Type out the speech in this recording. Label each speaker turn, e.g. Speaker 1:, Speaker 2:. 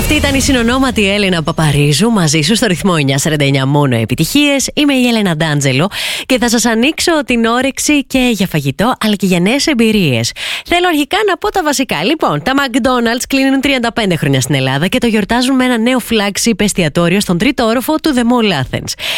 Speaker 1: Αυτή ήταν η συνονόματη Έλενα Παπαρίζου μαζί σου στο ρυθμό 949 μόνο επιτυχίες. Είμαι η Έλενα Ντάντζελο και θα σας ανοίξω την όρεξη και για φαγητό αλλά και για νέες εμπειρίες. Θέλω αρχικά να πω τα βασικά. Λοιπόν, τα McDonald's κλείνουν 35 χρόνια στην Ελλάδα και το γιορτάζουν με ένα νέο flagship εστιατόριο στον τρίτο όροφο του The Mall Athens.